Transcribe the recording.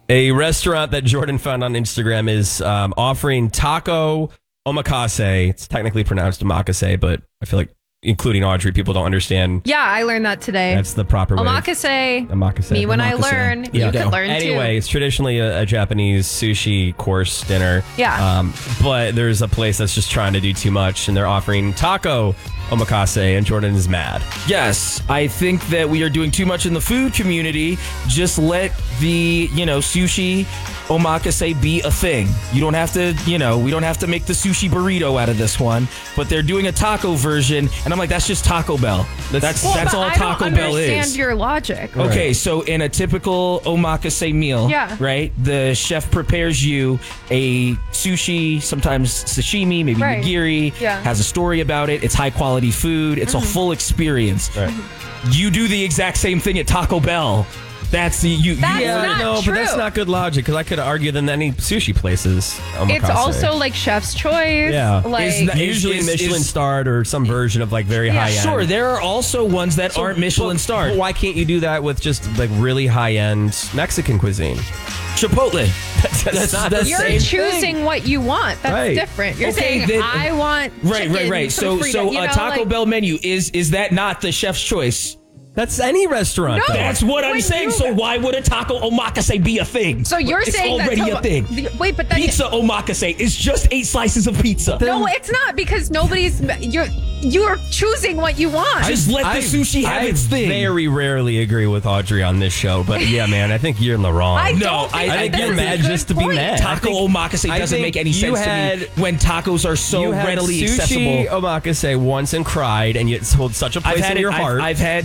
A restaurant that Jordan found on Instagram is offering taco omakase. It's technically pronounced omakase, but I feel like including Audrey, people don't understand. Yeah, I learned that today. That's the proper way. Omakase. Me when I learn, you can learn too. Anyway, it's traditionally a Japanese sushi course dinner. Yeah. But there's a place that's just trying to do too much, and they're offering taco omakase, and Jordan is mad. Yes, I think that we are doing too much in the food community. Just let the, sushi omakase be a thing. You don't have to, we don't have to make the sushi burrito out of this one, but they're doing a taco version, and I'm like, that's just Taco Bell. That's all Taco Bell is. I don't understand your logic. Okay, so in a typical omakase meal, right, the chef prepares you a sushi, sometimes sashimi, maybe nigiri, has a story about it, it's high quality food, it's a full experience. Right. You do the exact same thing at Taco Bell. That's the but that's not good logic, because I could argue than any sushi places. Omakase. It's also like chef's choice. Yeah, like usually Michelin starred or some version of like very high end. Sure, there are also ones that aren't Michelin starred. But why can't you do that with just like really high end Mexican cuisine? Chipotle. That's you're choosing what you want. That's different. You're saying I want chicken right. So a Taco Bell menu is that not the chef's choice? That's any restaurant. No, that's what I'm saying. So why would a taco omakase be a thing? So you're saying it's already a thing. Wait, but then pizza omakase is just 8 slices of pizza. No, it's not, because you're choosing what you want. Just let the sushi have its thing. I very rarely agree with Audrey on this show, but yeah, man, I think you're in the wrong. I think you're mad just to be mad. Taco omakase doesn't make any sense to me when tacos are so readily accessible. You had sushi omakase once and cried, and you hold such a place in your heart. I've had